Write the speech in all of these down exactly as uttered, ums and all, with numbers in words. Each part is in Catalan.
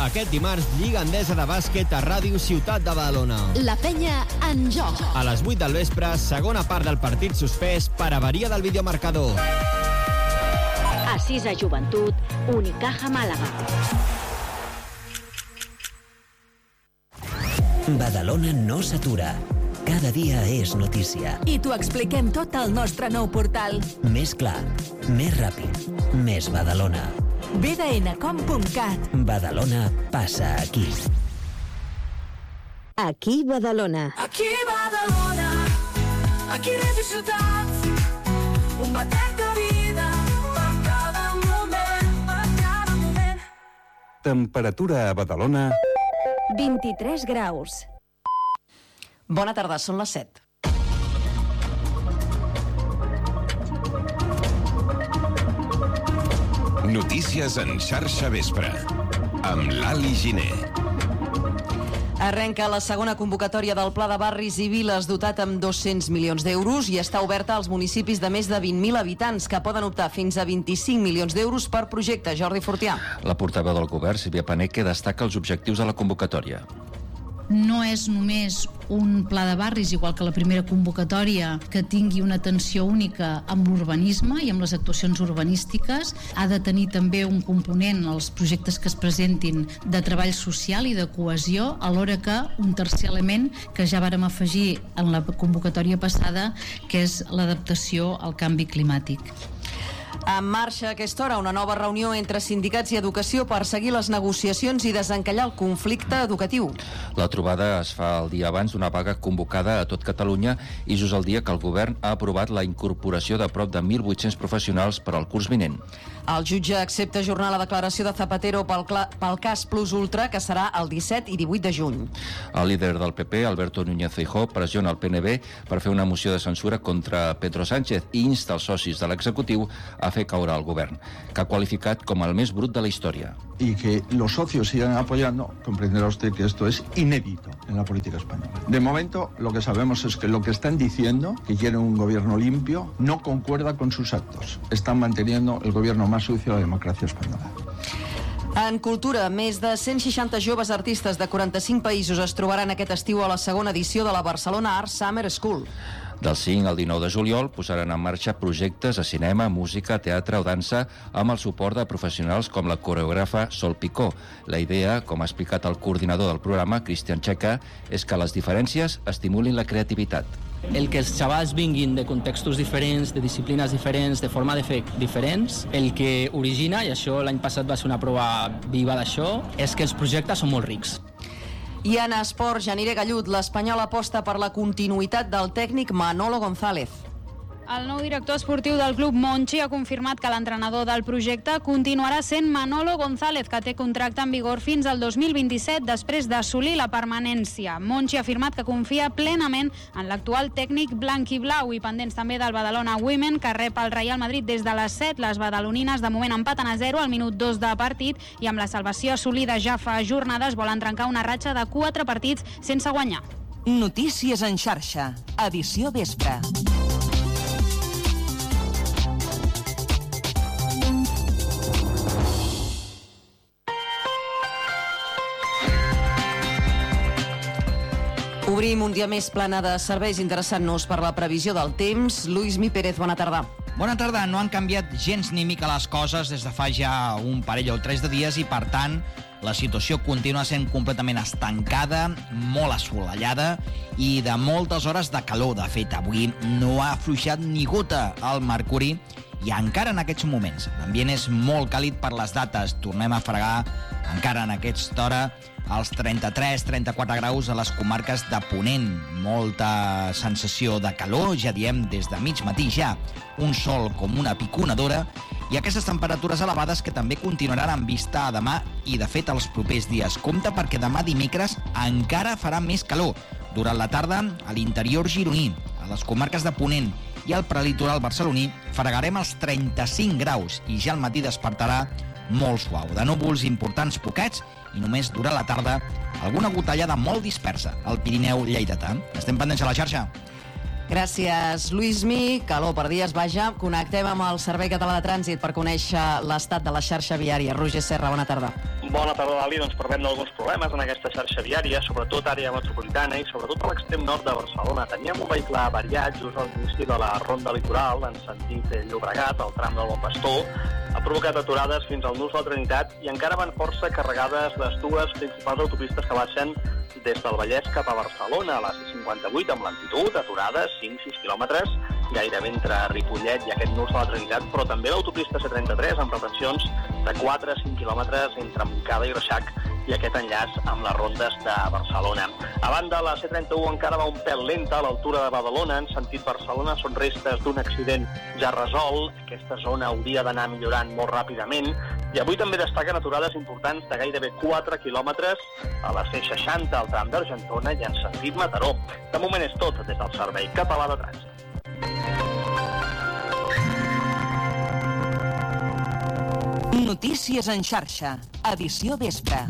Aquest dimarts, Lliga Endesa de bàsquet a Ràdio Ciutat de Badalona. La penya en joc. A les vuit del vespre, segona part del partit suspès per avaria del videomarcador. Assisa Joventut, Unicaja Màlaga. Badalona no s'atura. Cada dia és notícia. I t'ho expliquem tot al nostre nou portal. Més clar, més ràpid, més Badalona. b d n com punt cat. Badalona passa aquí. Aquí Badalona. Aquí Badalona, aquí Ràdio Ciutat, un batec de vida per cada moment, per cada moment. Temperatura a Badalona... vint-i-tres graus. Bona tarda, són les set. Notícies en xarxa vespre, amb l'Ali Giner. Arrenca la segona convocatòria del Pla de Barris i Viles dotat amb dos-cents milions d'euros i està oberta als municipis de més de vint mil habitants que poden optar fins a vint-i-cinc milions d'euros per projecte. Jordi Fortià. La portaveu del govern, Sílvia Paneque, destaca els objectius de la convocatòria. No és només un pla de barris, igual que la primera convocatòria, que tingui una atenció única amb l'urbanisme i amb les actuacions urbanístiques. Ha de tenir també un component, els projectes que es presentin, de treball social i de cohesió, alhora que un tercer element que ja vàrem afegir en la convocatòria passada, que és l'adaptació al canvi climàtic. En marxa a aquesta hora una nova reunió entre sindicats i educació per seguir les negociacions i desencallar el conflicte educatiu. La trobada es fa el dia abans d'una vaga convocada a tot Catalunya i just el dia que el govern ha aprovat la incorporació de prop de mil vuit-cents professionals per al curs vinent. El jutge accepta ajornar la declaració de Zapatero pel, pel cas Plus Ultra, que serà el disset i divuit de juny. El líder del P P, Alberto Núñez Feijóo, pressiona el P N B per fer una moció de censura contra Pedro Sánchez i insta els socis de l'executiu a fer caure el govern, que ha qualificat com el més brut de la història. Y que los socios sigan apoyando, comprenderá usted que esto es inédito en la política española. De momento, lo que sabemos es que lo que están diciendo, que quieren un gobierno limpio, no concuerda con sus actos. Están manteniendo el gobierno más sucio de la democracia española. En cultura, més de cent seixanta joves artistes de quaranta-cinc països es trobaran aquest estiu a la segona edició de la Barcelona Art Summer School. Del cinc al dinou de juliol posaran en marxa projectes a cinema, música, teatre o dansa amb el suport de professionals com la coreògrafa Sol Picó. La idea, com ha explicat el coordinador del programa, Cristian Checa, és que les diferències estimulin la creativitat. El que els xavals vinguin de contextos diferents, de disciplines diferents, de forma de fer diferents, el que origina, i això l'any passat va ser una prova viva d'això, és que els projectes són molt rics. I en esports, Janire Gallut, l'Espanyol aposta per la continuïtat del tècnic Manolo González. El nou director esportiu del club Monchi ha confirmat que l'entrenador del projecte continuarà sent Manolo González, que té contracte en vigor fins al dos mil vint-i-set després d'assolir la permanència. Monchi ha afirmat que confia plenament en l'actual tècnic blanc i blau i pendents també del Badalona Women, que rep el Real Madrid des de les set. Les badalonines de moment empaten a zero al minut dos de partit i amb la salvació assolida ja fa jornades volen trencar una ratxa de quatre partits sense guanyar. Notícies en xarxa, edició vespre. Obrim un dia més plana de serveis, interessant-nos per la previsió del temps. Lluís Mi Pérez, bona tarda. Bona tarda. No han canviat gens ni mica les coses des de fa ja un parell o tres de dies i, per tant, la situació continua sent completament estancada, molt assolellada i de moltes hores de calor. De fet, avui no ha afluixat ni gota el mercuri i encara en aquests moments l'ambient és molt càlid per les dates. Tornem a fregar encara en aquesta hora als trenta-tres trenta-quatre graus a les comarques de Ponent. Molta sensació de calor, ja diem, des de mig matí ja. Un sol com una piconadora i aquestes temperatures elevades que també continuaran en vista a demà i, de fet, els propers dies. Compte perquè demà dimecres encara farà més calor. Durant la tarda, a l'interior gironí, a les comarques de Ponent i al prelitoral barceloní, fregarem els trenta-cinc graus i ja al matí despertarà molt suau. De núvols importants poquets i només durant la tarda alguna gotellada molt dispersa al Pirineu lleidatà. Estem pendents a la xarxa. Gràcies, Luismi. Calor per dies, vaja. Connectem amb el Servei Català de Trànsit per conèixer l'estat de la xarxa viària. Roger Serra, bona tarda. Bona tarda, Dali. Doncs parlem d'alguns problemes en aquesta xarxa viària, sobretot àrea metropolitana i sobretot a l'extrem nord de Barcelona. Teníem un vehicle avariat just al inici de la ronda litoral, en sentit Llobregat, al tram del Bon Pastor. Ha provocat aturades fins al nus de la Trinitat i encara van força carregades les dues principals autopistes que baixen des del Vallès cap a Barcelona, a la C cinquanta-vuit amb lentitud, aturades cinc a sis quilòmetres, gairebé entre Ripollet i aquest nus de la Trinitat, però també l'autopista C trenta-tres amb retencions de quatre a cinc quilòmetres entre Montcada i Reixac i aquest enllaç amb les rondes de Barcelona. A banda, la C trenta-u encara va un pèl lenta a l'altura de Badalona, en sentit Barcelona. Són restes d'un accident ja resolt. Aquesta zona hauria d'anar millorant molt ràpidament. I avui també destaquen aturades importants de gairebé quatre quilòmetres a la C seixanta, al tram d'Argentona i en sentit Mataró. De moment és tot des del Servei Català de Trànsit. Notícies en xarxa, edició vespre.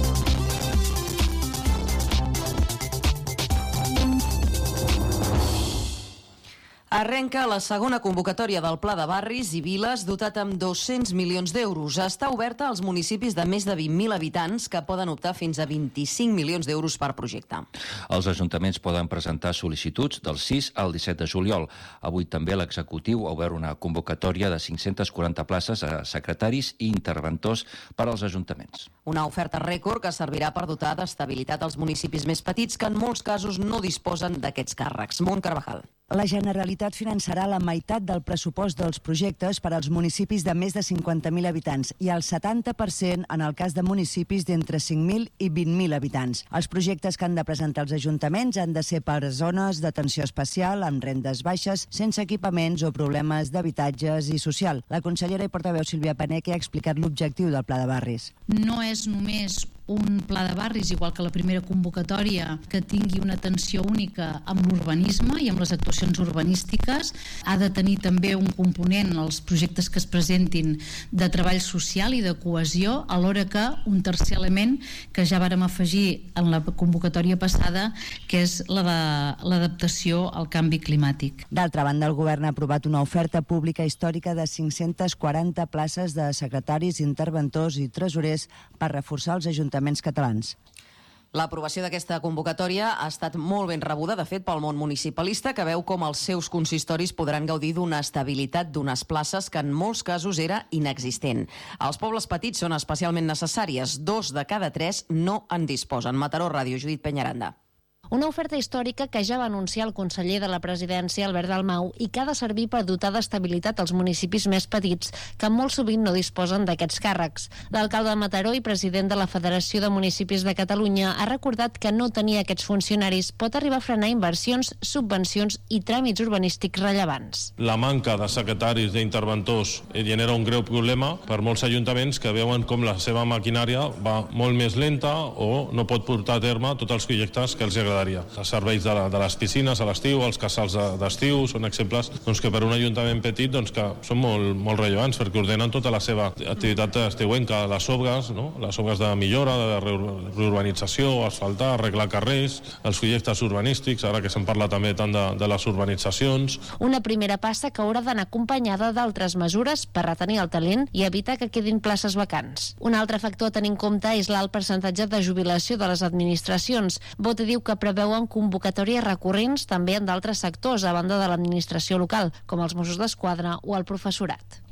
Arrenca la segona convocatòria del Pla de Barris i Viles dotat amb dos-cents milions d'euros. Està oberta als municipis de més de vint mil habitants que poden optar fins a vint-i-cinc milions d'euros per projecte. Els ajuntaments poden presentar sol·licituds del sis al disset de juliol. Avui també l'executiu ha obert una convocatòria de cinc-centes quaranta places a secretaris i interventors per als ajuntaments. Una oferta rècord que servirà per dotar d'estabilitat als municipis més petits que en molts casos no disposen d'aquests càrrecs. Mont Carvajal. La Generalitat finançarà la meitat del pressupost dels projectes per als municipis de més de cinquanta mil habitants i el setanta per cent en el cas de municipis d'entre cinc mil i vint mil habitants. Els projectes que han de presentar els ajuntaments han de ser per zones d'atenció especial, amb rendes baixes, sense equipaments o problemes d'habitatges i social. La consellera i portaveu Sílvia Paneque ha explicat l'objectiu del Pla de Barris. No és només un pla de barris, igual que la primera convocatòria, que tingui una atenció única amb l'urbanisme i amb les actuacions urbanístiques. Ha de tenir també un component, els projectes que es presentin, de treball social i de cohesió, alhora que un tercer element que ja vàrem afegir en la convocatòria passada, que és la de l'adaptació al canvi climàtic. D'altra banda, el govern ha aprovat una oferta pública històrica de cinc-centes quaranta places de secretaris, interventors i tresorers per reforçar els ajuntaments catalans. L'aprovació d'aquesta convocatòria ha estat molt ben rebuda, de fet, pel món municipalista, que veu com els seus consistoris podran gaudir d'una estabilitat d'unes places que en molts casos era inexistent. Als pobles petits són especialment necessàries. Dos de cada tres no en disposen. Mataró Ràdio, Judit Peñaranda. Una oferta històrica que ja va anunciar el conseller de la presidència, Albert Dalmau, i que ha de servir per dotar d'estabilitat als municipis més petits, que molt sovint no disposen d'aquests càrrecs. L'alcalde de Mataró i president de la Federació de Municipis de Catalunya ha recordat que no tenir aquests funcionaris pot arribar a frenar inversions, subvencions i tràmits urbanístics rellevants. La manca de secretaris, d'interventors, genera un greu problema per molts ajuntaments que veuen com la seva maquinària va molt més lenta o no pot portar a terme tots els projectes que els agradaria. Els serveis de, la, de les piscines a l'estiu, els casals d'estiu, són exemples doncs, que per un ajuntament petit doncs, que són molt, molt rellevants perquè ordenen tota la seva activitat estiuenca, les obres, no? Les obres de millora, de reurbanització, asfaltar, arreglar carrers, els projectes urbanístics, ara que se'n parla també tant de, de les urbanitzacions. Una primera passa que haurà d'anar acompanyada d'altres mesures per retenir el talent i evitar que quedin places vacants. Un altre factor a tenir en compte és l'alt percentatge de jubilació de les administracions. Bote diu que preveuen convocatòries recurrents també en d'altres sectors, a banda de l'administració local, com els Mossos d'Esquadra o el professorat.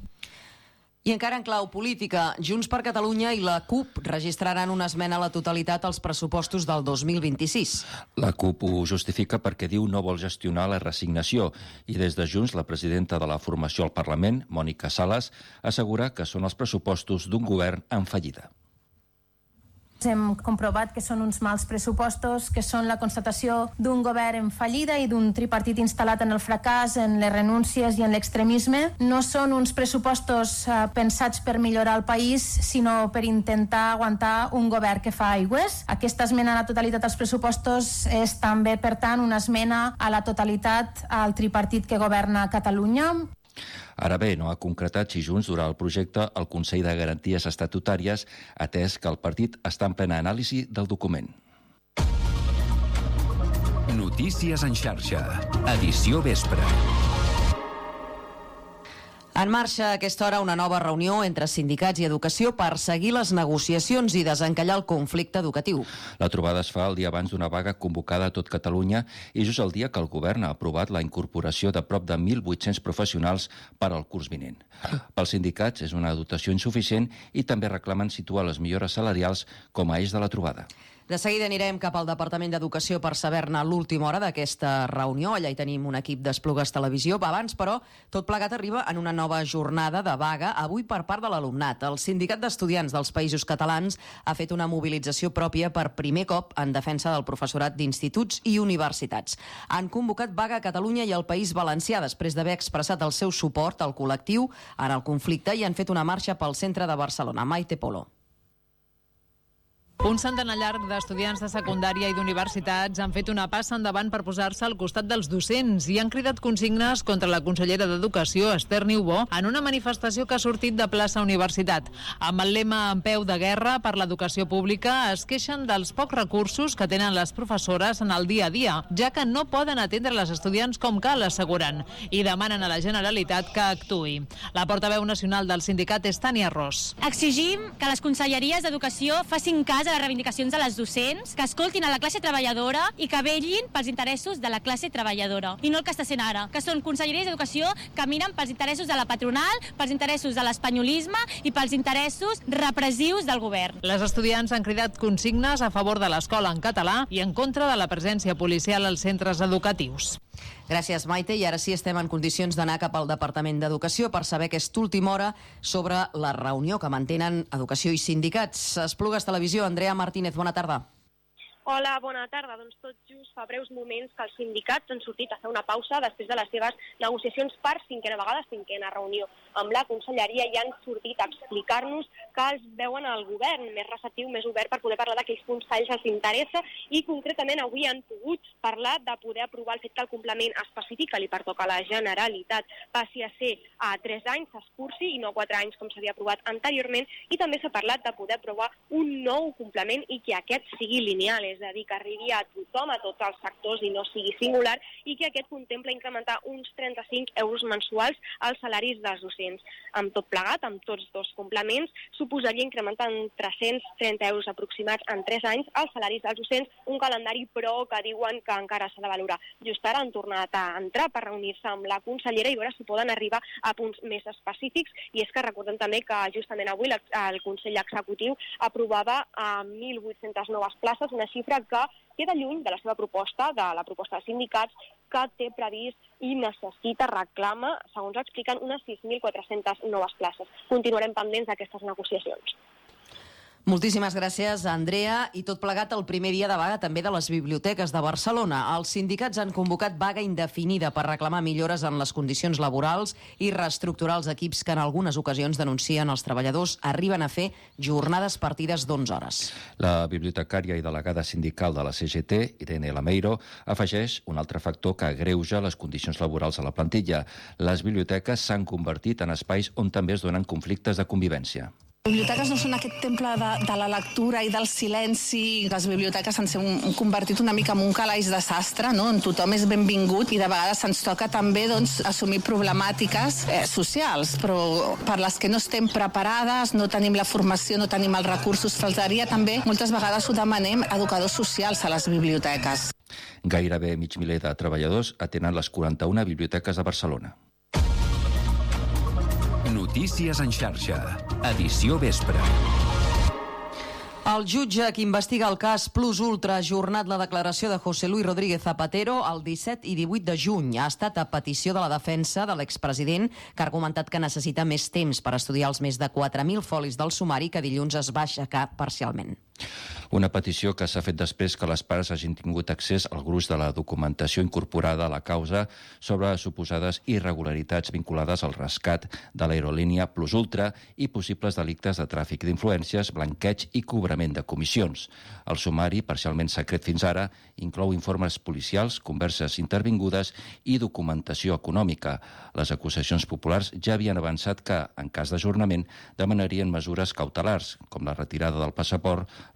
I encara en clau política, Junts per Catalunya i la CUP registraran una esmena a la totalitat als pressupostos del dos mil vint-i-sis. La CUP ho justifica perquè diu no vol gestionar la resignació i des de Junts la presidenta de la formació al Parlament, Mònica Sales, assegura que són els pressupostos d'un govern en fallida. Hem comprovat que són uns mals pressupostos, que són la constatació d'un govern en fallida i d'un tripartit instal·lat en el fracàs, en les renúncies i en l'extremisme. No són uns pressupostos eh, pensats per millorar el país, sinó per intentar aguantar un govern que fa aigües. Aquesta esmena a la totalitat als pressupostos és també, per tant, una esmena a la totalitat al tripartit que governa Catalunya. Ara bé, no ha concretat si Junts durà el projecte al Consell de Garanties Estatutàries, atès que el partit està en plena anàlisi del document. Notícies en xarxa. Edició vespre. En marxa a aquesta hora una nova reunió entre sindicats i educació per seguir les negociacions i desencallar el conflicte educatiu. La trobada es fa el dia abans d'una vaga convocada a tot Catalunya i just el dia que el govern ha aprovat la incorporació de prop de mil vuit-cents professionals per al curs vinent. Pels sindicats és una dotació insuficient i també reclamen situar les millores salarials com a eix de la trobada. De seguida anirem cap al Departament d'Educació per saber-ne l'última hora d'aquesta reunió. Allà hi tenim un equip d'Esplugues Televisió. Abans, però, tot plegat arriba en una nova jornada de vaga, avui per part de l'alumnat. El Sindicat d'Estudiants dels Països Catalans ha fet una mobilització pròpia per primer cop en defensa del professorat d'instituts i universitats. Han convocat vaga a Catalunya i al País Valencià després d'haver expressat el seu suport al col·lectiu en el conflicte i han fet una marxa pel centre de Barcelona. Maite Polo. Un centenar llarg d'estudiants de secundària i d'universitats han fet una passa endavant per posar-se al costat dels docents i han cridat consignes contra la consellera d'Educació, Esther Niubó, en una manifestació que ha sortit de plaça Universitat. Amb el lema En peu de guerra per l'educació pública es queixen dels pocs recursos que tenen les professores en el dia a dia, ja que no poden atendre les estudiants com cal, asseguren, i demanen a la Generalitat que actuï. La portaveu nacional del sindicat és Tània Ros. Exigim que les conselleries d'Educació facin cas a les reivindicacions de les docents, que escoltin a la classe treballadora i que vetllin pels interessos de la classe treballadora. I no el que està sent ara, que són conselleries d'Educació que miren pels interessos de la patronal, pels interessos de l'espanyolisme i pels interessos repressius del govern. Les estudiants han cridat consignes a favor de l'escola en català i en contra de la presència policial als centres educatius. Gràcies, Maite. I ara sí estem en condicions d'anar cap al Departament d'Educació per saber aquesta última hora sobre la reunió que mantenen Educació i sindicats. Esplugues Televisió, Andrea Martínez, bona tarda. Hola, bona tarda. Doncs tot just fa breus moments que els sindicats han sortit a fer una pausa després de les seves negociacions per cinquena vegada, cinquena reunió amb la conselleria, i han sortit a explicar-nos que els veuen al govern més receptiu, més obert per poder parlar d'aquells punts que a ells els interessa, i concretament avui han pogut parlar de poder aprovar el fet que el complement específic que li pertoca a la Generalitat passi a ser a tres anys, s'escurci, i no quatre anys com s'havia aprovat anteriorment, i també s'ha parlat de poder aprovar un nou complement i que aquest sigui lineal, és a dir, que arribi a tothom, a tots els sectors i no sigui singular, i que aquest contempla incrementar uns trenta-cinc euros mensuals als salaris dels docents. Amb tot plegat, amb tots dos complements, suposaria incrementar en tres-cents trenta euros aproximats en tres anys els salaris dels docents, un calendari però que diuen que encara s'ha de valorar. Just ara han tornat a entrar per reunir-se amb la consellera i veure si poden arribar a punts més específics, i és que recordem també que justament avui el Consell Executiu aprovava a mil vuit-centes noves places, una xifra que queda lluny de la seva proposta, de la proposta de sindicats, que té previst i necessita, reclama, segons expliquen, unes sis mil quatre-centes noves places. Continuarem pendents d'aquestes negociacions. Moltíssimes gràcies, Andrea. I tot plegat el primer dia de vaga també de les biblioteques de Barcelona. Els sindicats han convocat vaga indefinida per reclamar millores en les condicions laborals i reestructurar els equips que en algunes ocasions denuncien els treballadors arriben a fer jornades partides d'onze hores. La bibliotecària i delegada sindical de la C G T, Irene Lameiro, afegeix un altre factor que agreuja les condicions laborals a la plantilla. Les biblioteques s'han convertit en espais on també es donen conflictes de convivència. Les biblioteques no són aquest temple de, de la lectura i del silenci. Les biblioteques s'han convertit una mica en un calaix de sastre, no? On tothom és benvingut i de vegades se'ns toca també doncs, assumir problemàtiques eh, socials, però per les que no estem preparades, no tenim la formació, no tenim els recursos, faltaria també, moltes vegades ho demanem, educadors socials a les biblioteques. Gairebé mig miler de treballadors atenen les quaranta-una biblioteques de Barcelona. Notícies en xarxa. Edició vespre. El jutge que investiga el cas Plus Ultra ha ajornat la declaració de José Luis Rodríguez Zapatero el disset i divuit de juny. Ha estat a petició de la defensa de l'expresident, que ha argumentat que necessita més temps per estudiar els més de quatre mil folis del sumari que dilluns es va aixecar parcialment. Una petició que s'ha fet després que les parts hagin tingut accés al gruix de la documentació incorporada a la causa sobre suposades irregularitats vinculades al rescat de l'aerolínia Plus Ultra i possibles delictes de tràfic d'influències, blanqueig i cobrament de comissions. El sumari, parcialment secret fins ara, inclou informes policials, converses intervingudes i documentació econòmica. Les acusacions populars ja havien avançat que, en cas d'ajornament, demanarien mesures cautelars, com la retirada del passaport, la prohibició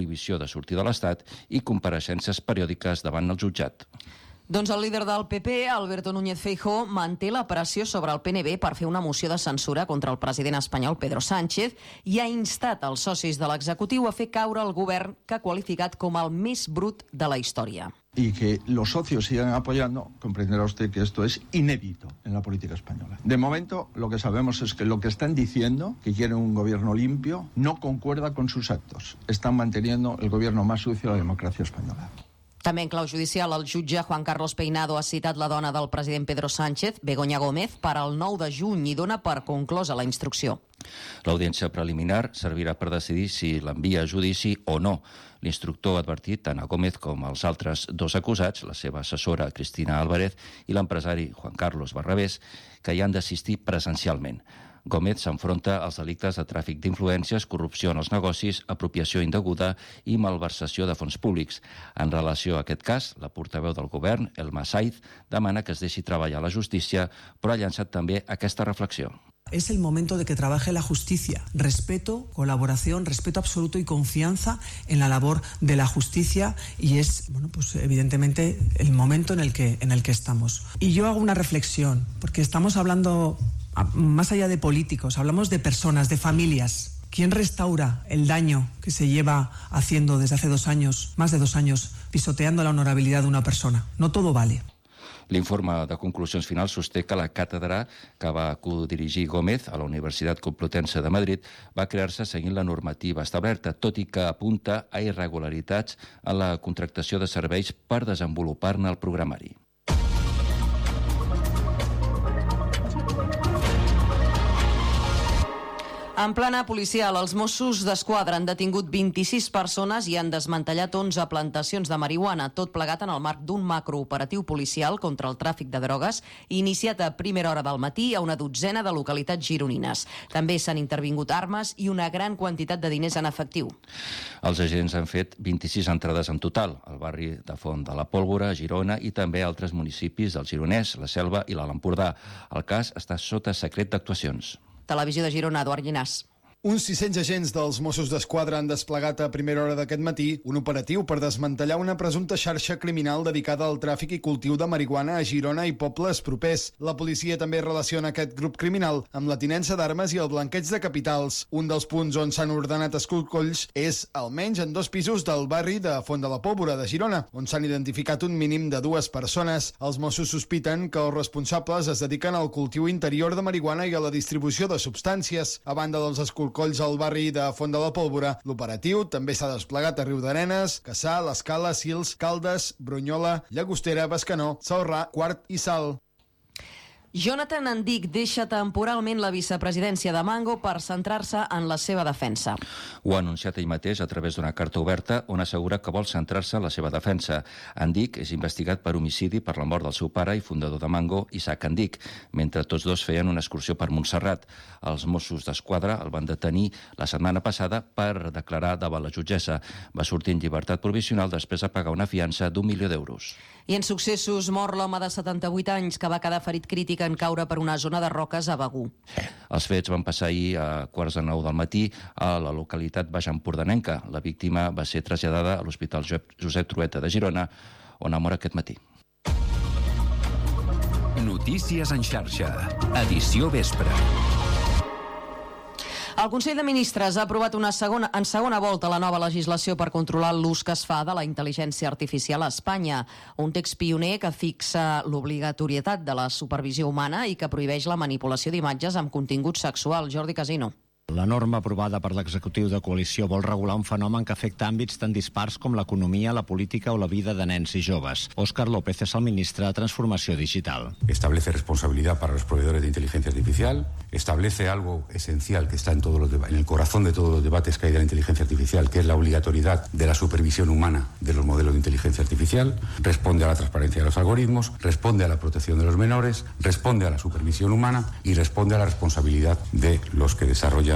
prohibició de sortir de l'Estat i compareixences periòdiques davant el jutjat. Doncs el líder del P P, Alberto Núñez Feijóo, manté la pressió sobre el P N B per fer una moció de censura contra el president espanyol Pedro Sánchez i ha instat els socis de l'executiu a fer caure el govern que ha qualificat com el més brut de la història. Y que los socios sigan apoyando, comprenderá usted que esto es inédito en la política española. De momento, lo que sabemos es que lo que están diciendo, que quieren un gobierno limpio, no concuerda con sus actos. Están manteniendo el gobierno más sucio de la democracia española. També en clau judicial, el jutge Juan Carlos Peinado ha citat la dona del president Pedro Sánchez, Begoña Gómez, per al nou de juny i dona per conclosa la instrucció. L'audiència preliminar servirà per decidir si l'envia a judici o no. L'instructor ha advertit tant a Gómez com als altres dos acusats, la seva assessora Cristina Álvarez i l'empresari Juan Carlos Barrabés, que hi han d'assistir presencialment. Gómez s'enfronta als delictes de tràfic d'influències, corrupció en els negocis, apropiació indeguda i malversació de fons públics. En relació a aquest cas, la portaveu del govern, Elma Saiz, demana que es deixi treballar la justícia, però ha llançat també aquesta reflexió. Es el momento de que trabaje la justicia. Respeto, colaboración, respeto absoluto y confianza en la labor de la justicia y es, bueno, pues evidentemente el momento en el que, en el que estamos. Y yo hago una reflexión, porque estamos hablando más allá de políticos, hablamos de personas, de familias. ¿Quién restaura el daño que se lleva haciendo desde hace dos años, más de dos años, pisoteando la honorabilidad de una persona? No todo vale. L'informe de conclusions finals sosté que la càtedra que va codirigir Gómez a la Universitat Complutense de Madrid va crear-se seguint la normativa establerta, tot i que apunta a irregularitats en la contractació de serveis per desenvolupar-ne el programari. En plana policial, els Mossos d'Esquadra han detingut vint-i-sis persones i han desmantellat onze plantacions de marihuana, tot plegat en el marc d'un macrooperatiu policial contra el tràfic de drogues iniciat a primera hora del matí a una dotzena de localitats gironines. També s'han intervingut armes i una gran quantitat de diners en efectiu. Els agents han fet vint-i-sis entrades en total al barri de Font de la Pólvora, Girona i també a altres municipis del Gironès, la Selva i l'Alt Empordà. El cas està sota secret d'actuacions. Televisió de Girona, Eduard Llinàs. Uns sis-cents agents dels Mossos d'Esquadra han desplegat a primera hora d'aquest matí un operatiu per desmantellar una presumpta xarxa criminal dedicada al tràfic i cultiu de marihuana a Girona i pobles propers. La policia també relaciona aquest grup criminal amb la tinença d'armes i el blanqueig de capitals. Un dels punts on s'han ordenat escorcolls és, almenys en dos pisos del barri de Font de la Pólvora de Girona, on s'han identificat un mínim de dues persones. Els Mossos sospiten que els responsables es dediquen al cultiu interior de marihuana i a la distribució de substàncies. A banda dels escorcolls Colls al barri de Font de la Pólvora. L'operatiu també s'ha desplegat a Riudarenes, Cassà, l'Escala, Sils, Caldes, Brunyola, Llagostera, Bescanó, Celrà, Quart i Salt. Jonathan Andic deixa temporalment la vicepresidència de Mango per centrar-se en la seva defensa. Ho ha anunciat ell mateix a través d'una carta oberta on assegura que vol centrar-se en la seva defensa. Andic és investigat per homicidi per la mort del seu pare i fundador de Mango, Isaac Andic, mentre tots dos feien una excursió per Montserrat. Els Mossos d'Esquadra el van detenir la setmana passada per declarar davant la jutgessa. Va sortir en llibertat provisional després de pagar una fiança d'un milió d'euros. I en successos mor l'home de setanta-vuit anys que va quedar ferit crític en caure per una zona de roques a Begur. Els fets van passar ahir a quarts de nou del matí a la localitat baixempordanenca. La víctima va ser traslladada a l'Hospital Josep Trueta de Girona, on ha mort aquest matí. Notícies en xarxa. Edició vespre. El Consell de Ministres ha aprovat una segona, en segona volta la nova legislació per controlar l'ús que es fa de la intel·ligència artificial a Espanya. Un text pioner que fixa l'obligatorietat de la supervisió humana i que prohibeix la manipulació d'imatges amb contingut sexual. Jordi Casino. La norma aprovada per l'executiu de coalició vol regular un fenomen que afecta àmbits tan dispars com l'economia, la política o la vida de nens i joves. Óscar López és el ministre de Transformació Digital. Establece responsabilidad para los proveedores de inteligencia artificial, establece algo esencial que está en, todos los en el corazón de todos los debates que hay de la inteligencia artificial, que es la obligatoriedad de la supervisión humana de los modelos de inteligencia artificial, responde a la transparencia de los algoritmos, responde a la protección de los menores, responde a la supervisión humana y responde a la responsabilidad de los que desarrollan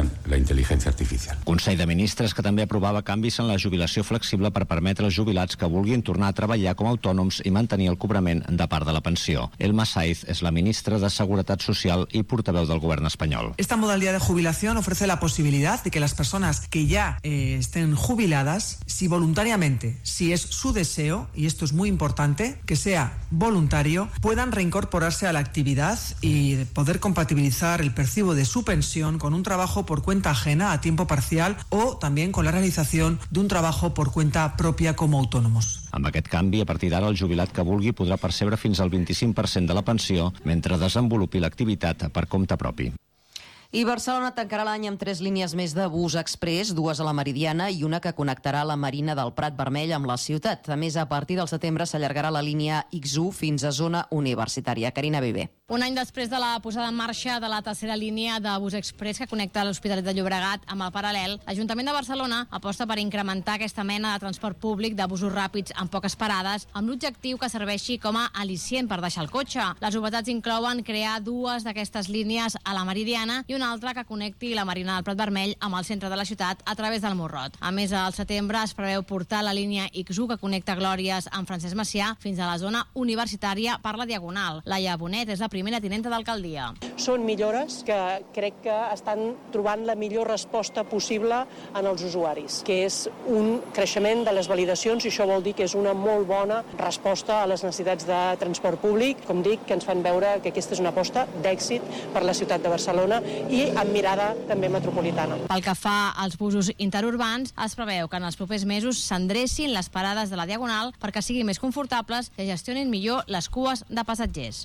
emplean la inteligencia artificial. Consell de Ministres que també aprovava canvis en la jubilació flexible per permetre als jubilats que vulguin tornar a treballar com a autònoms i mantenir el cobrament de part de la pensió. Elma Saiz és la ministra de Seguretat Social y portaveu del Gobierno español. Esta modalidad de jubilación ofrece la posibilidad de que las personas que ya eh, estén jubiladas, si voluntariamente, si es su deseo, y esto es muy importante, que sea voluntario, puedan reincorporarse a la actividad y poder compatibilizar el percibo de su pensión con un trabajo por cuenta ajena a tiempo parcial o también con la realización de un trabajo por cuenta propia como autónomos. Amb aquest canvi, a partir d'ara, el jubilat que vulgui podrà percebre fins al vint-i-cinc per cent de la pensió mentre desenvolupi l'activitat per compte propi. I Barcelona tancarà l'any amb tres línies més de bus express, dues a la Meridiana i una que connectarà la Marina del Prat Vermell amb la ciutat. A més, a partir del setembre s'allargarà la línia ics u fins a zona universitària. Carina Viver. Un any després de la posada en marxa de la tercera línia de bus express que connecta l'Hospitalet de Llobregat amb el Paral·lel, l'Ajuntament de Barcelona aposta per incrementar aquesta mena de transport públic de busos ràpids amb poques parades, amb l'objectiu que serveixi com a al·licient per deixar el cotxe. Les novetats inclouen crear dues d'aquestes línies a la Meridiana i una altra que connecti la Marina del Prat Vermell amb el centre de la ciutat a través del Morrot. A més, al setembre es preveu portar la línia ics u que connecta Glòries amb Francesc Macià fins a la zona universitària per la Diagonal. Laia Bonet és la primera tinenta d'alcaldia. Són millores que crec que estan trobant la millor resposta possible en els usuaris, que és un creixement de les validacions i això vol dir que és una molt bona resposta a les necessitats de transport públic, com dic, que ens fan veure que aquesta és una aposta d'èxit per la ciutat de Barcelona i amb mirada també metropolitana. Pel que fa als busos interurbans, es preveu que en els propers mesos s'endrecin les parades de la Diagonal perquè siguin més confortables i gestionin millor les cues de passatgers.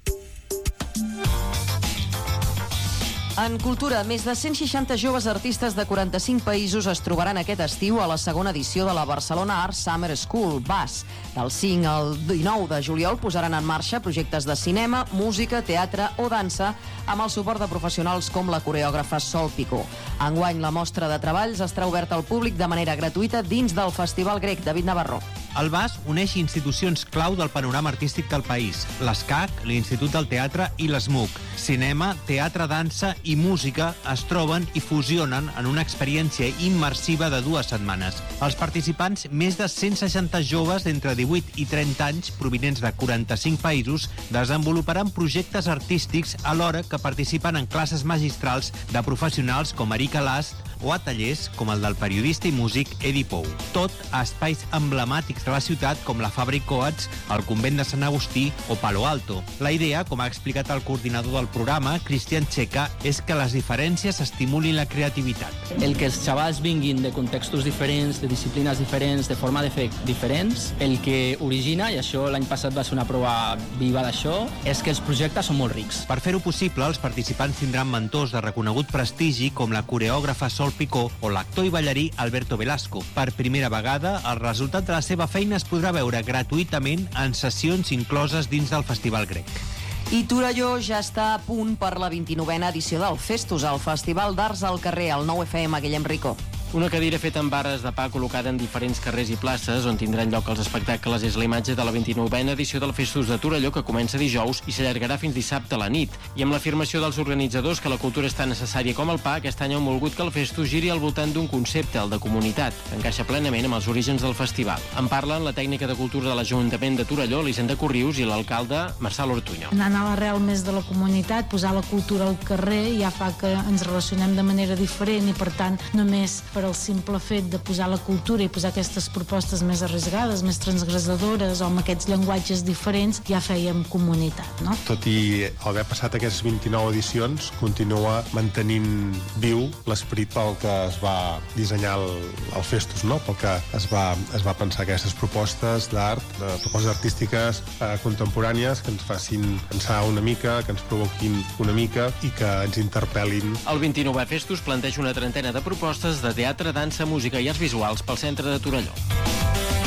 En cultura, més de cent seixanta joves artistes de quaranta-cinc països es trobaran aquest estiu a la segona edició de la Barcelona Art Summer School, B A S. Del cinc al dinou de juliol posaran en marxa projectes de cinema, música, teatre o dansa amb el suport de professionals com la coreògrafa Sol Picó. Enguany, la mostra de treballs estarà oberta al públic de manera gratuïta dins del Festival Grec. David Navarro. El B A S uneix institucions clau del panorama artístic del país, l'ESCAC, l'Institut del Teatre i l'ESMUC. Cinema, teatre, dansa i música es troben i fusionen en una experiència immersiva de dues setmanes. Els participants, més de cent seixanta joves d'entre divuit i trenta anys, provinents de quaranta-cinc països, desenvoluparan projectes artístics alhora que participen en classes magistrals de professionals com Erika Last o a tallers com el del periodista i músic Edi Pou. Tot a espais emblemàtics de la ciutat com la Fàbrica Coats, el Convent de Sant Agustí o Palo Alto. La idea, com ha explicat el coordinador del programa, Cristian Checa, és que les diferències estimulin la creativitat. El que els xavals vinguin de contextos diferents, de disciplines diferents, de forma de fer diferents, el que origina, i això l'any passat va ser una prova viva d'això, és que els projectes són molt rics. Per fer-ho possible, els participants tindran mentors de reconegut prestigi com la coreògrafa Sol Picó o l'actor i ballarí Alberto Velasco. Per primera vegada, el resultat de la seva feina es podrà veure gratuïtament en sessions incloses dins del Festival Grec. I Torelló ja està a punt per la vint-i-novena edició del Festus, el Festival d'Arts al carrer, al nou F M, Guillem Rico. Una cadira feta amb barres de pa col·locada en diferents carrers i places on tindran lloc els espectacles és la imatge de la vint-i-novena edició del Festus de Torelló, que comença dijous i s'allargarà fins dissabte a la nit. I amb l'afirmació dels organitzadors que la cultura és tan necessària com el pa, aquest any han volgut que el Festus giri al voltant d'un concepte, el de comunitat, que encaixa plenament amb els orígens del festival. En parlen la tècnica de cultura de l'Ajuntament de Torelló, Elisenda Corrius, i l'alcalde Marçal Ortuño. Anant a l'arrel més de la comunitat, posar la cultura al carrer ja fa que ens relacionem de manera diferent i, per tant, només per al simple fet de posar la cultura i posar aquestes propostes més arriscades, més transgressadores o amb aquests llenguatges diferents, ja fèiem comunitat, no? Tot i haver passat aquestes vint-i-nou edicions, continua mantenint viu l'esperit pel que es va dissenyar el, el Festus, no? Pel que es va, es va pensar aquestes propostes d'art, de propostes artístiques eh, contemporànies que ens facin pensar una mica, que ens provoquin una mica i que ens interpel·lin. El vint-i-novè Festus planteja una trentena de propostes de teatre, dansa, música i arts visuals pel centre de Torelló.